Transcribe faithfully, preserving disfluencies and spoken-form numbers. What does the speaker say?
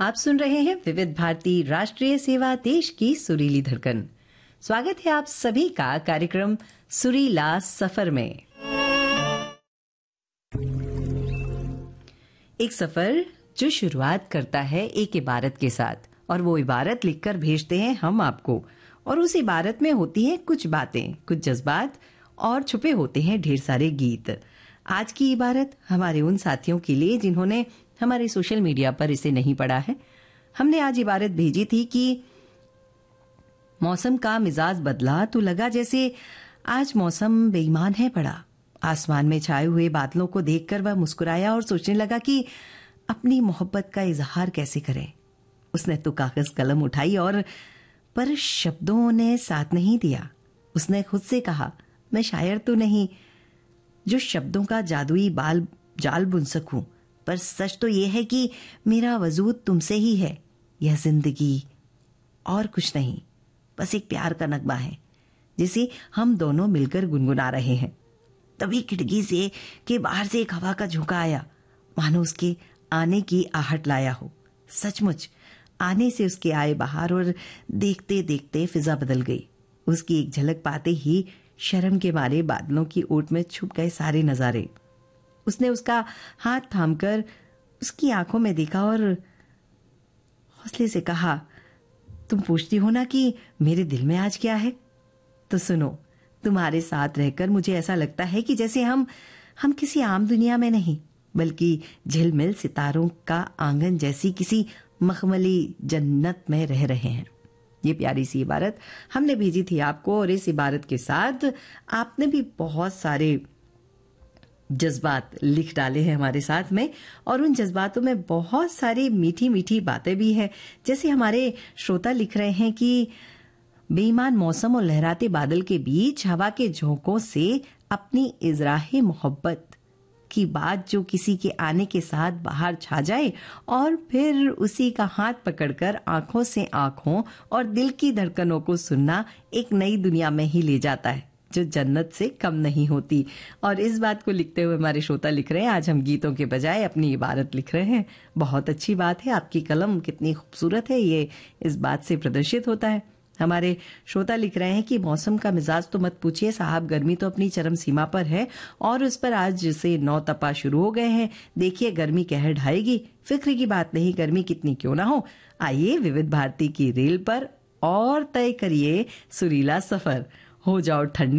आप सुन रहे हैं विविध भारती राष्ट्रीय सेवा देश की सुरीली धड़कन। स्वागत है आप सभी का कार्यक्रम सुरीला सफर में। एक सफर जो शुरुआत करता है एक इबारत के साथ और वो इबारत लिखकर भेजते हैं हम आपको, और उस इबारत में होती हैं कुछ बातें, कुछ जज्बात और छुपे होते हैं ढेर सारे गीत। आज की इबारत हमारे उन साथियों के लिए जिन्होंने हमारे सोशल मीडिया पर इसे नहीं पढ़ा है। हमने आज इबारत भेजी थी कि मौसम का मिजाज बदला तो लगा जैसे आज मौसम बेईमान है पड़ा। आसमान में छाए हुए बादलों को देखकर वह मुस्कुराया और सोचने लगा कि अपनी मोहब्बत का इजहार कैसे करे। उसने तो कागज कलम उठाई और पर शब्दों ने साथ नहीं दिया। उसने खुद से कहा, मैं शायर तो नहीं जो शब्दों का जादुई बाल जाल बुन सकूं, पर सच तो यह है कि मेरा वजूद तुमसे ही है। यह जिंदगी और कुछ नहीं, बस एक प्यार का नगमा है जिसे हम दोनों मिलकर गुनगुना रहे हैं। तभी खिड़की से के बाहर से एक हवा का झोंका आया, मानो उसके आने की आहट लाया हो। सचमुच आने से उसके आए बाहर और देखते देखते फिजा बदल गई। उसकी एक झलक पाते ही शर्म के मारे बादलों की ओट में छुप गए सारे नजारे। उसने उसका हाथ थामकर उसकी आंखों में देखा और हौसले से कहा, तुम पूछती हो ना कि मेरे दिल में आज क्या है? तो सुनो, तुम्हारे साथ रहकर मुझे ऐसा लगता है कि जैसे हम हम किसी आम दुनिया में नहीं, बल्कि झिलमिल सितारों का आंगन जैसी किसी मखमली जन्नत में रह रहे हैं। ये प्यारी सी इबारत हमने भेजी थी आपको, और इस इबारत के साथ आपने भी बहुत सारे जज्बात लिख डाले हैं हमारे साथ में, और उन जज्बातों में बहुत सारी मीठी मीठी बातें भी हैं। जैसे हमारे श्रोता लिख रहे हैं कि बेईमान मौसम और लहराते बादल के बीच हवा के झोंकों से अपनी इजराहे मोहब्बत की बात जो किसी के आने के साथ बाहर छा जाए और फिर उसी का हाथ पकड़कर आंखों से आंखों और दिल की धड़कनों को सुनना एक नई दुनिया में ही ले जाता है जो जन्नत से कम नहीं होती। और इस बात को लिखते हुए हमारे श्रोता लिख रहे हैं, आज हम गीतों के बजाय अपनी इबारत लिख रहे हैं। बहुत अच्छी बात है, आपकी कलम कितनी खूबसूरत है, ये इस बात से प्रदर्शित होता है। हमारे श्रोता लिख रहे हैं कि मौसम का मिजाज तो मत पूछिए साहब, गर्मी तो अपनी चरम सीमा पर है और उस पर आज से नौ तपा शुरू हो गए हैं। देखिए गर्मी कहर ढाएगी, फिक्र की बात नहीं, गर्मी कितनी क्यों ना हो। आइए विविध भारती की रेल पर और तय करिए सुरीला सफर, हो जाओ ठंडे